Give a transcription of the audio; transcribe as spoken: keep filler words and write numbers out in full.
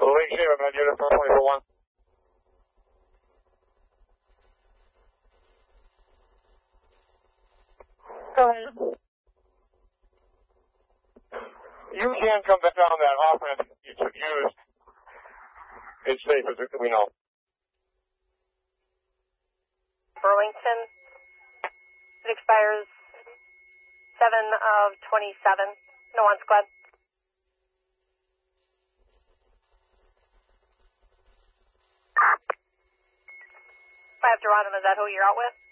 Lake Shaver, man, unit four twenty-four one. Go ahead. You can come back down that off ramp you took used. It's safe as we know. Burlington. It expires seven of twenty-seven. No on squad. Five Geronimo, is that who you're out with?